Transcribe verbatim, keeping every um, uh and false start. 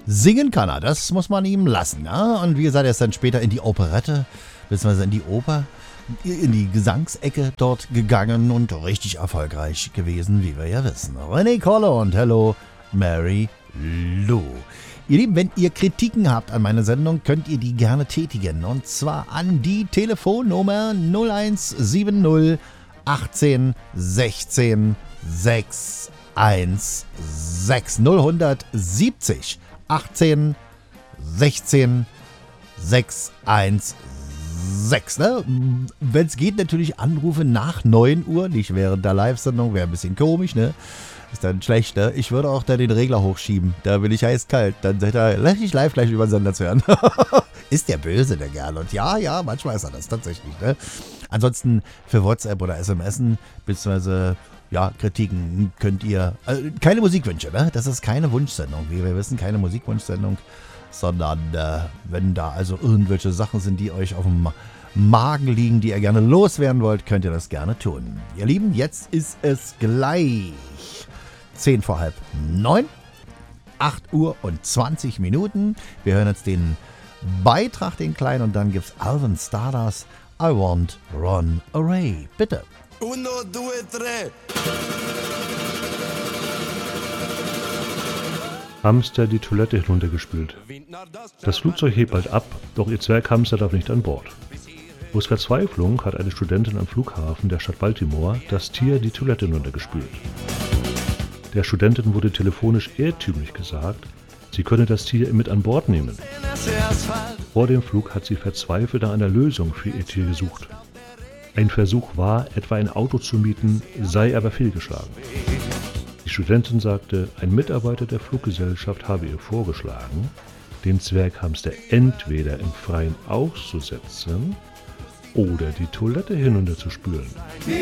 Singen kann er, das muss man ihm lassen. Ja? Und wie gesagt, er ist dann später in die Operette, beziehungsweise in die Oper, in die Gesangsecke dort gegangen und richtig erfolgreich gewesen, wie wir ja wissen. René Kolle und Hello Mary Lou. Ihr Lieben, wenn ihr Kritiken habt an meiner Sendung, könnt ihr die gerne tätigen. Und zwar an die Telefonnummer null eins sieben null achtzehn sechzehn sechs eins sechs null siebzig achtzehn sechzehn sechs eins sechs. Ne? Wenn es geht, natürlich Anrufe nach neun Uhr, nicht während der Live-Sendung, wäre ein bisschen komisch, ne? Ist dann schlecht, ne? Ich würde auch da den Regler hochschieben, da bin ich eiskalt, dann seid ihr richtig live gleich über den Sender zu hören. Ist der böse, der Kerl. Und ja, ja, manchmal ist er das tatsächlich, ne? Ansonsten für WhatsApp oder S M S, beziehungsweise ja, Kritiken könnt ihr, also keine Musikwünsche, ne? Das ist keine Wunschsendung, wie wir wissen, keine Musikwunschsendung, sondern äh, wenn da also irgendwelche Sachen sind, die euch auf dem Magen liegen, die ihr gerne loswerden wollt, könnt ihr das gerne tun. Ihr Lieben, jetzt ist es gleich zehn vor halb neun, acht Uhr und zwanzig Minuten. Wir hören jetzt den Beitrag, den kleinen, und dann gibt's Alvin Stardust, I Won't Run Away. Bitte. Uno, due, tre. Hamster die Toilette hinuntergespült. Das Flugzeug hebt bald ab, doch ihr Zwerghamster darf nicht an Bord. Aus Verzweiflung hat eine Studentin am Flughafen der Stadt Baltimore das Tier die Toilette hinuntergespült. Der Studentin wurde telefonisch irrtümlich gesagt, sie könne das Tier mit an Bord nehmen. Vor dem Flug hat sie verzweifelt nach einer Lösung für ihr Tier gesucht. Ein Versuch war, etwa ein Auto zu mieten, sei aber fehlgeschlagen. Die Studentin sagte, ein Mitarbeiter der Fluggesellschaft habe ihr vorgeschlagen, den Zwerghamster entweder im Freien auszusetzen oder die Toilette hinunterzuspülen.